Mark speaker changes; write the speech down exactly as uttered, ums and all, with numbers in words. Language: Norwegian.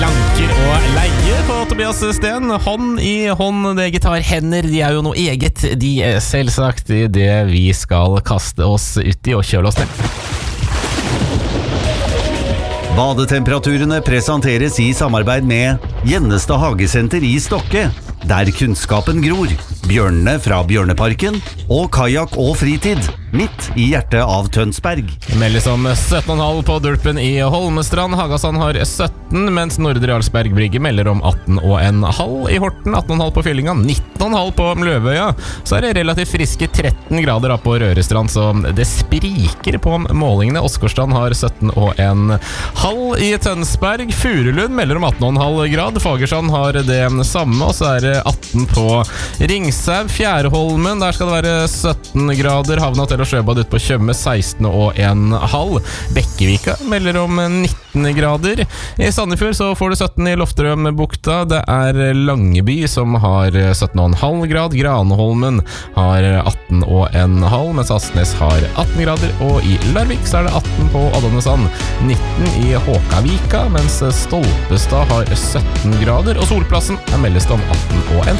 Speaker 1: Lanker og leie på Tobias Sten. Hånd i hånd, det gitarhender, de er jo noe eget. De er selvsagt i det vi skal kaste oss ut i og kjøle oss ned.
Speaker 2: Badetemperaturene presenteres i samarbeid med Gjennestad Hagesenter i Stokke, der kunnskapen gror, bjørnene fra Bjørneparken og kajak og fritid, midt i hjertet av Tønsberg.
Speaker 1: Meldes om sytten komma fem på Dulpen i Holmestrand. Hagasand har sytten, mens Nordre Jarlsberg Brygge melder om atten komma fem i Horten, atten komma fem på Fyllinga, nitten komma fem på Løvøya. Så er det relativt friske tretten grader på Rørestrand, så det spriker på målingene. Åsgårdstrand har sytten komma fem i Tønsberg. Furulund melder om atten komma fem grad. Fagersand har det samme, og så er det atten på Ringsaug. Fjærholmen, der skal det være sytten grader. Havna til og Sjøbad ut på Tjøme, seksten komma fem. Bekkevika melder om nitten grader. I Sandefjord så får du sytten i Loftrømbukta. Det er Langeby som har sytten komma fem grad. Granholmen har atten komma fem, mens Asnes har atten grader. Og i Larvik så er det atten på Adonnesand, nitten i Håkavika, mens Stolpestad har sytten grader. Og Solplassen er meldes om atten komma fem.